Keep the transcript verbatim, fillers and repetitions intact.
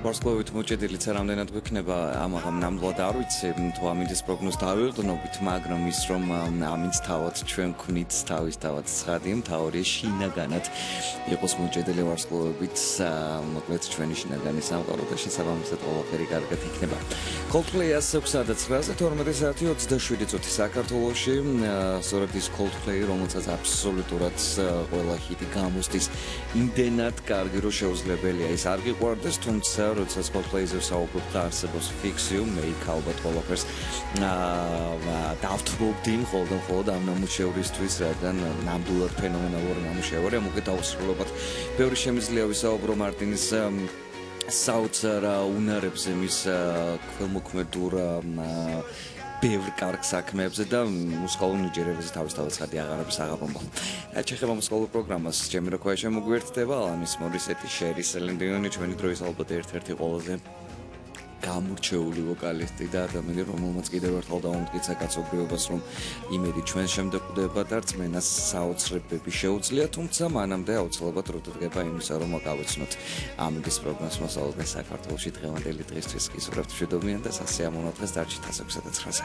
ვარსკვლავით მოჭედილიც რამდენად გვექნება ამაღამ ნამდვილად არ ვიცი თუ ამინდის პროგნოზს დავეყნობით, მაგრამ ის რომ ამინდს თავად ჩვენ ვქნით თავის თავად ცხადი მთავარი შინაგანად იყოს მოჭედილი ვარსკვლავებით, მოკლედ ჩვენი შინაგანი სამყარო და შესაბამისად ყველაფერი კარგად იქნება. Coldplay ასექვსა და ცხრაზე თორმეტი საათი ოცდაშვიდი წუთი საქართველოში, სწორედ ის Coldplay, რომელსაც აბსოლუტურად ყველა ჰიტი გამოსდის იმდენად კარგი, რომ შეუძლებელია ის არ გიყვარდეს, თუმცა როდესაც Coldplay-ზე საუბრობთ და არსებობს Fix You, Make ალბათ ყველაფერს დავთმობდი მხოლოდ და მხოლოდ ამ ნამუშევრისთვის, რადგან ნამდვილად ფენომენალური ნამუშევრია, მოგეთ აუცილებლად ბევრი შემიძლია ვისაუბრო მარტინის საოცარ უნარებზე, მის ქველმოქმედურ ბევრ კარგ საქმეებზე და მუსიკალურ ნიჭიერებაზე თავისთავად ცხადი აღარების აღაბომბო. რაც შეეხება მუსიკალურ პროგრამას, Jamiroquai შემოგვიერთდება, Alanis Morissette, Cher, Celine Dion, ჩვენი დროის ალბათ ერთ-ერთი ყველაზე გამორჩეული ვოკალისტი და ადამიანი, რომელმაც კიდევ ერთხელ დაუმტკიცა კაცობრიობას, რომ იმედი ჩვენ შემდეგ ყვდება და რწმენას საოცრებები შეუძლია, თუმცა მანამდე აუცილებლად რო დგება იმისა, რომ გავეცნოთ ამინდის პროგნოზს მოსალოდნელ საქართველოში დღევანდელი დღისთვის კი სურვებთ მშვიდობიან და სასიამოვნო დღეს დარჩით ასექვსა და ცხრაზე.